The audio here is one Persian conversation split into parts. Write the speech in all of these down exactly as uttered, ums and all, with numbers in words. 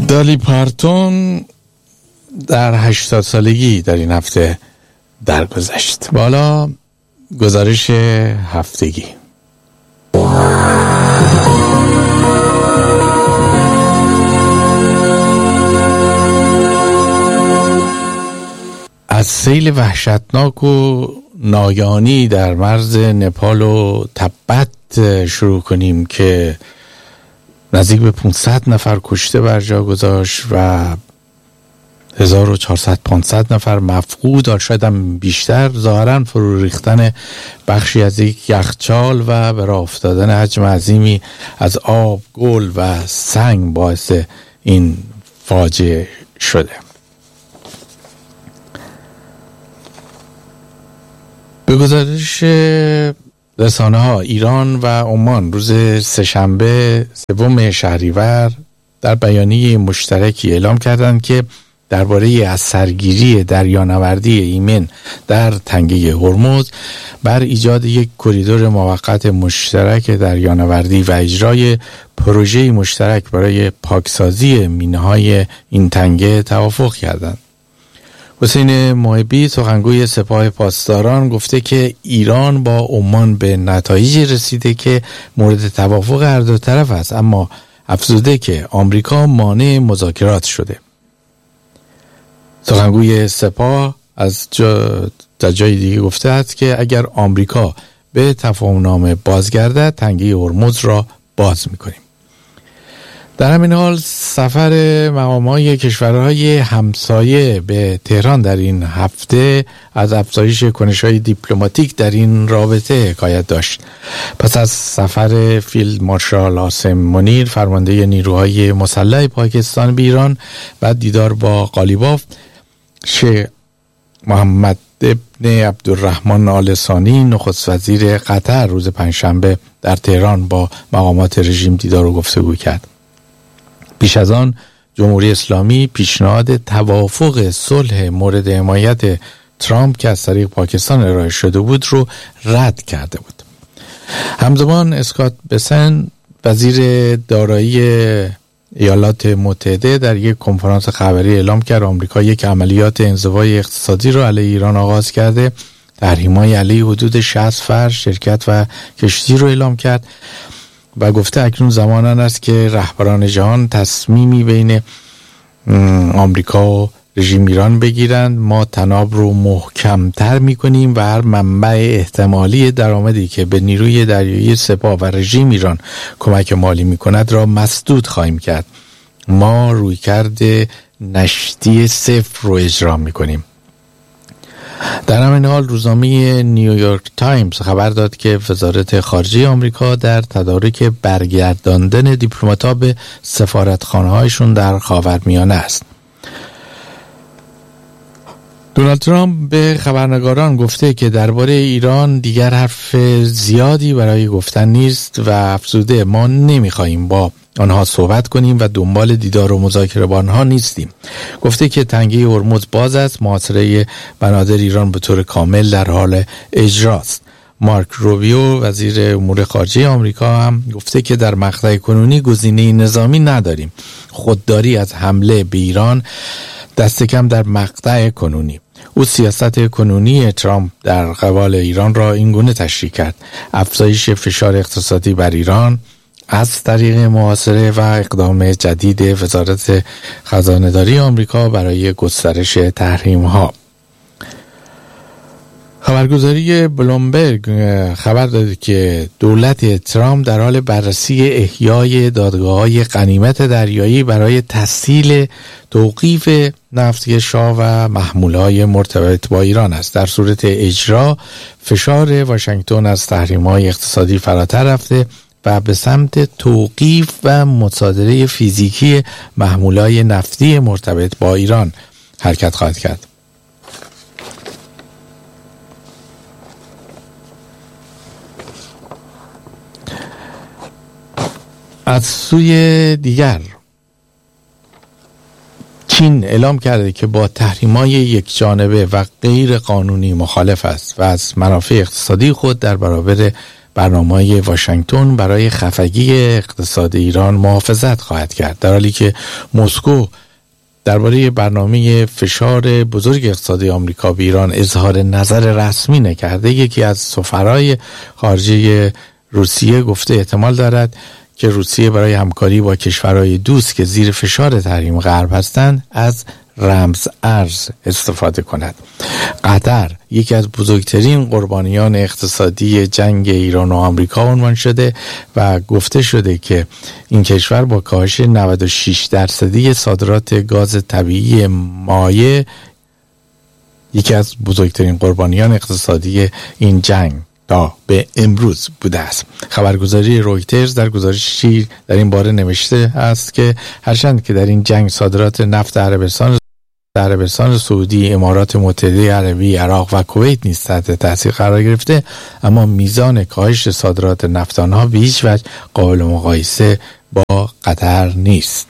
دالی پارتون در هشتاد سالگی در این هفته درگذشت. بالا گزارش هفتگی. از سیل وحشتناک و ناگهانی در مرز نپال و تبت شروع کنیم که نزدیک به پانصد نفر کشته بر جا گذاشت و هزار و چهارصد پانصد نفر مفقود، یا شاید هم بیشتر، ظاهراً فرو ریختن بخشی از یک یخچال و به راه افتادن حجم عظیمی از آب، گل و سنگ باعث این فاجعه شده. به گزارش رسانه ها، ایران و عمان روز سه‌شنبه سوم شهریور در بیانیه مشترکی اعلام کردند که درباره از سرگیری دریانوردی ایمن در تنگه هرمز بر ایجاد یک کریدور موقت مشترک دریانوردی و اجرای پروژه مشترک برای پاکسازی مینه‌های این تنگه توافق کردند. حسین محبی، سخنگوی سپاه پاسداران، گفته که ایران با عمان به نتایجی رسیده که مورد توافق هر دو طرف است، اما افزوده که آمریکا مانع مذاکرات شده. سخنگوی سپاه از جا در جای دیگه گفته است که اگر آمریکا به تفاهم‌نامه بازگردد، تنگه هرمز را باز می‌کنیم. در همین حال سفر مقام‌های کشورهای همسایه به تهران در این هفته از افزایش کنش‌های دیپلماتیک در این رابطه حکایت داشت. پس از سفر فیلد مارشال عاصم منیر، فرمانده نیروهای مسلح پاکستان به ایران و دیدار با قالیباف، شیخ محمد ابن عبدالرحمن آل ثانی، نخست وزیر قطر، روز پنجشنبه در تهران با مقامات رژیم دیدار و گفتگو کرد. پیش از آن جمهوری اسلامی پیشنهاد توافق صلح مورد حمایت ترامپ که از طریق پاکستان ارائه شده بود رو رد کرده بود. همزمان اسکات بسن، وزیر دارایی ایالات متحده، در یک کنفرانس خبری اعلام کرد آمریکا یک عملیات انزوای اقتصادی را علیه ایران آغاز کرده. تحریم‌های علیه حدود شصت فرد، شرکت و کشتی رو اعلام کرد و گفته اکنون زمان آن است که رهبران جهان تصمیمی بین آمریکا و رژیم ایران بگیرند. ما تناب رو محکم‌تر می‌کنیم و هر منبع احتمالی درآمدی که به نیروی دریایی سپاه و رژیم ایران کمک مالی می‌کند را مسدود خواهیم کرد. ما رویکرد نشتی صفر رو اجرا می‌کنیم. در همین حال روزنامه نیویورک تایمز خبر داد که وزارت خارجه آمریکا در تدارک برگرداندن دیپلمات‌ها به سفارتخانه‌هایشون در خاورمیانه است. دونالد ترامپ به خبرنگاران گفته که درباره ایران دیگر حرف زیادی برای گفتن نیست و افزوده ما نمیخواهیم با آنها صحبت کنیم و دنبال دیدار و مذاکره با آنها نیستیم. گفته که تنگه هرمز باز است، محاصره بنادر ایران به طور کامل در حال اجراست. مارک روبیو، وزیر امور خارجه آمریکا، هم گفته که در مقطع کنونی گزینه نظامی نداریم. خودداری از حمله به ایران دست کم در مقطع کنونی. او سیاست کنونی ترامپ در قبال ایران را اینگونه تشریح کرد: افزایش فشار اقتصادی بر ایران از طریق محاصره و اقدام جدید وزارت خزانه‌داری آمریکا برای گسترش تحریم‌ها. خبرگزاری بلومبرگ خبر داد که دولت ترامپ در حال بررسی احیای دادگاه‌های غنیمت دریایی برای تسهیل توقیف نفتکش‌ها و محمول‌های مرتبط با ایران است. در صورت اجرا، فشار واشنگتن از تحریم‌های اقتصادی فراتر رفته و به سمت توقیف و مصادره فیزیکی محمول‌های نفتی مرتبط با ایران حرکت خواهد کرد. از سوی دیگر، چین اعلام کرده که با تحریم‌های یک جانبه و غیر قانونی مخالف است و از منافع اقتصادی خود در برابر برنامه‌های واشنگتن برای خفگی اقتصاد ایران محافظت خواهد کرد، در حالی که مسکو درباره برنامه فشار بزرگ اقتصادی آمریکا به ایران اظهار نظر رسمی نکرده. یکی از سفرای خارجه روسیه گفته احتمال دارد که روسیه برای همکاری با کشورهای دوست که زیر فشار تحریم غرب هستند از رمز ارز استفاده کند. قطر یکی از بزرگترین قربانیان اقتصادی جنگ ایران و آمریکا عنوان شده و گفته شده که این کشور با کاهش نود و شش درصدی صادرات گاز طبیعی مایع یکی از بزرگترین قربانیان اقتصادی این جنگ تا به امروز بوده است. خبرگزاری رویترز در گزارشی در این باره نوشته است که هرچند که در این جنگ صادرات نفت عربستان عربستان سعودی، امارات متحده عربی، عراق و کویت نیز تحت تاثیر قرار گرفته، اما میزان کاهش صادرات نفت آنها به هیچ وجه قابل مقایسه با قطر نیست.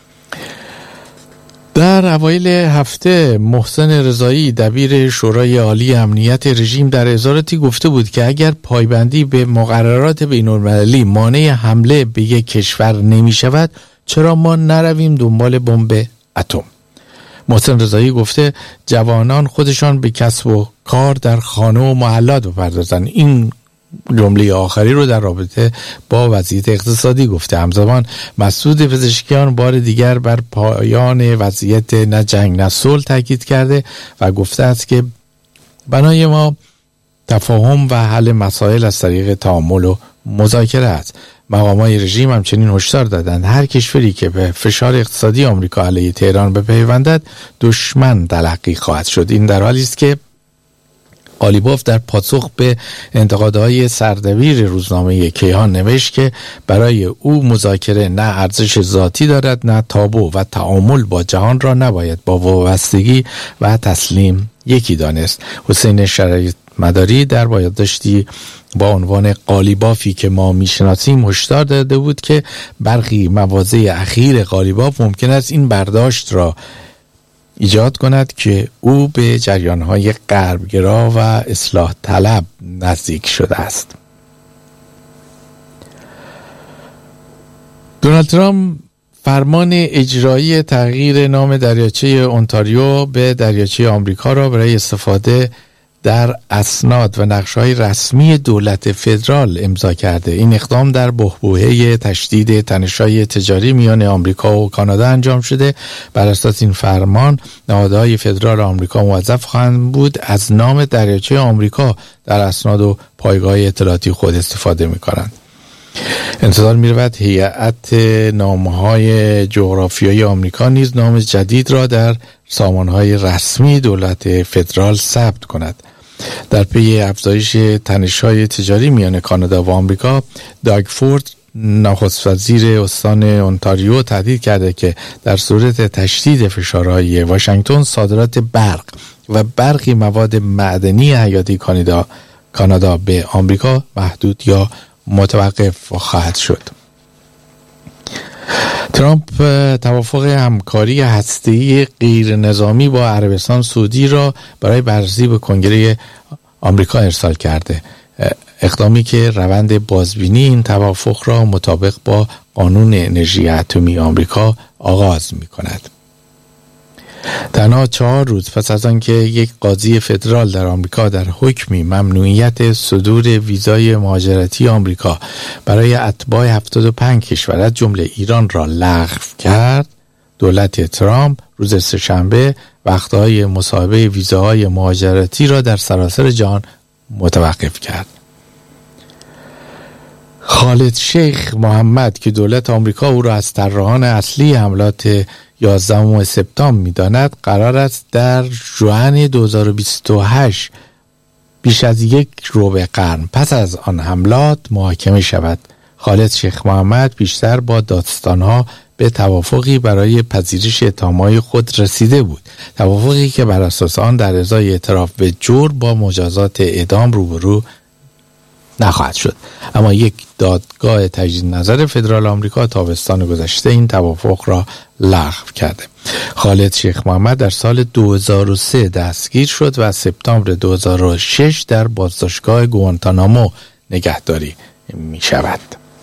در اوایل هفته محسن رضایی دبیر شورای عالی امنیت رژیم در اظهاراتی گفته بود که اگر پایبندی به مقررات بین‌المللی مانع حمله به یک کشور نمی شود، چرا ما نرویم دنبال بمب اتم؟ محسن رضایی گفته جوانان خودشان به کسب و کار در خانه و محلات بپردازند. این جمله آخری رو در رابطه با وضعیت اقتصادی گفته. همزمان مسعود پزشکیان بار دیگر بر پایان وضعیت نه جنگ نه صلح تاکید کرده و گفته است که بنای ما تفاهم و حل مسائل از طریق تعامل و مذاکره است. مقامات رژیم همچنین هشدار دادند هر کشوری که به فشار اقتصادی آمریکا علیه تهران بپیوندد دشمن تلقی خواهد شد. این در حالی است که قالیباف در پاسخ به انتقادهای سردبیر روزنامه کیهان نوشت که برای او مذاکره نه ارزش ذاتی دارد نه تابو و تعامل با جهان را نباید با وابستگی و تسلیم یکی دانست. حسین شرایط مداری در بایدداشتی با عنوان قالیبافی که ما میشناسیم هشدار داده بود که برخی مواضع اخیر قالیباف ممکن است این برداشت را ایجاد کند که او به جریان‌های غربگرا و اصلاح طلب نزدیک شده است. دونالد ترامپ فرمان اجرایی تغییر نام دریاچه اونتاریو به دریاچه آمریکا را برای استفاده در اسناد و نقشه‌های رسمی دولت فدرال امضا کرده. این اقدام در بحبوحه تشدید تنش‌های تجاری میان آمریکا و کانادا انجام شده. بر اساس این فرمان نهادهای فدرال آمریکا موظف خواهند بود از نام دریاچه آمریکا در اسناد و پایگاه اطلاعاتی خود استفاده می‌کنند. انتظار می‌رود هیئت نامه‌های جغرافیایی آمریکا نیز نام جدید را در سامانه‌های رسمی دولت فدرال ثبت کند. در پی افزایش تنش‌های تجاری میان کانادا و آمریکا، داگ فورد نخست وزیر استان اونتاریو تهدید کرده که در صورت تشدید فشارهای واشنگتن صادرات برق و برخی مواد معدنی حیاتی کانادا کانادا به آمریکا محدود یا متوقف خواهد شد. ترامپ توافق همکاری هسته‌ای غیر نظامی با عربستان سعودی را برای بررسی به کنگره آمریکا ارسال کرده. اقدامی که روند بازبینی این توافق را مطابق با قانون انرژی اتمی آمریکا آغاز می کند. تنها چهار روز پس از آنکه یک قاضی فدرال در آمریکا در حکمی ممنوعیت صدور ویزای مهاجرتی آمریکا برای اتباع هفتاد و پنج کشور از جمله ایران را لغو کرد، دولت ترامپ روز سه‌شنبه وقتهای مصاحبه ویزاهای مهاجرتی را در سراسر جهان متوقف کرد. خالد شیخ محمد که دولت آمریکا او را از طراحان اصلی حملات یازدهم سپتامبر می‌داند، قرار است در ژوئن دو هزار و بیست و هشت بیش از یک ربع قرن پس از آن حملات محاکمه شود. خالد شیخ محمد بیشتر با دادستانها به توافقی برای پذیرش اتهام‌های خود رسیده بود، توافقی که بر اساس آن در ازای اعتراف به جرم با مجازات اعدام روبرو نخواهد شد. اما یک دادگاه تجدید نظر فدرال آمریکا تابستان گذشته این توافق را لغو کرده. خالد شیخ محمد در سال دو هزار و سه دستگیر شد و از سپتامبر دو هزار و شش در بازداشتگاه گوانتانامو نگهداری می شود.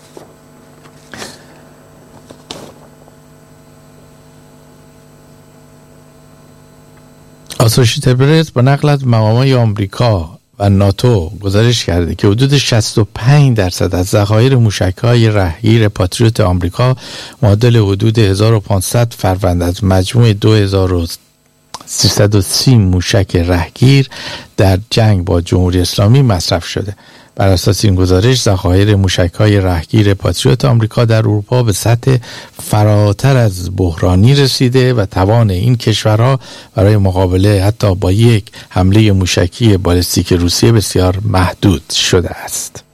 آسوشیتد پرس با نقل از مقامات آمریکا و ناتو گزارش کرده که حدود شصت و پنج درصد از ذخایر موشک‌های رهگیر پاتریوت آمریکا معادل حدود هزار و پانصد فروند از مجموع دو هزار و سیصد و سی موشک رهگیر در جنگ با جمهوری اسلامی مصرف شده. بر اساس این گزارش ذخایر موشک‌های رهگیر پاتریوت آمریکا در اروپا به سطح فراتر از بحرانی رسیده و توان این کشورها برای مقابله حتی با یک حمله موشکی بالستیک روسیه بسیار محدود شده است.